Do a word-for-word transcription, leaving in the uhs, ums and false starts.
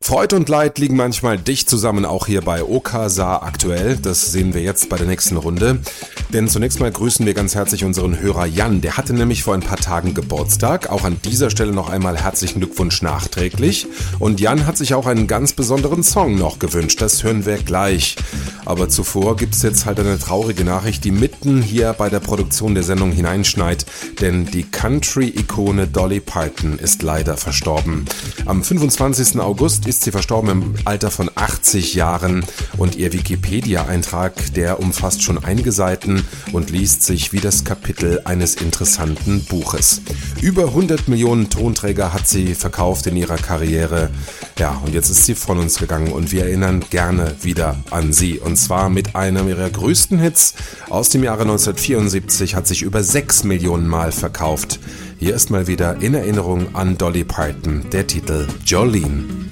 Freud und Leid liegen manchmal dicht zusammen, auch hier bei Okasa aktuell. Das sehen wir jetzt bei der nächsten Runde. Denn zunächst mal grüßen wir ganz herzlich unseren Hörer Jan. Der hatte nämlich vor ein paar Tagen Geburtstag. Auch an dieser Stelle noch einmal herzlichen Glückwunsch nachträglich. Und Jan hat sich auch einen ganz besonderen Song noch gewünscht. Das hören wir gleich. Aber zuvor gibt es jetzt halt eine traurige Nachricht, die mitten hier bei der Produktion der Sendung hineinschneit. Denn die Country-Ikone Dolly Parton ist leider verstorben. Am fünfundzwanzigsten August ist sie verstorben im Alter von achtzig Jahren und ihr Wikipedia-Eintrag, der umfasst schon einige Seiten und liest sich wie das Kapitel eines interessanten Buches. Über hundert Millionen Tonträger hat sie verkauft in ihrer Karriere. Ja, und jetzt ist sie von uns gegangen und wir erinnern gerne wieder an sie. Und zwar mit einem ihrer größten Hits aus dem Jahre neunzehnhundertvierundsiebzig, hat sich über sechs Millionen Mal verkauft. Hier ist mal wieder in Erinnerung an Dolly Parton der Titel Jolene.